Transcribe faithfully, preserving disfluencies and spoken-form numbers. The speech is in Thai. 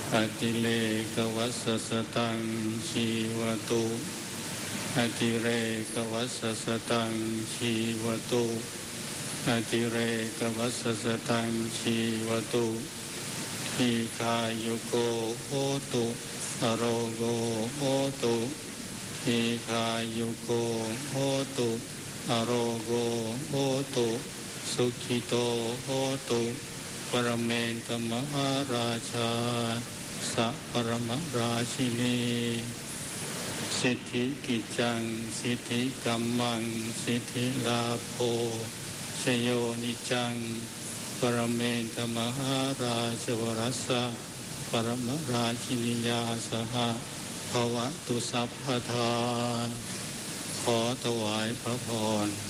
อติเลกวัสสตังชีวตุอติเรกวัสสตังชีวตุอติเรกวัสสตังชีวตุทีคายุโกโหตุอโรโกโหตุทีคายุโกโหตุอโรโกโหตุสุขิโตโหตุปรเมนตมหาราชาสัพปรมราชินีสิทธิกิจจังสิทธิกัมมังสิทธิลาโภชโยนิจังปรเมนตมหาราชวรัสสะปรมราชินียาสหภวตุสัพพทาขอถวายพระพร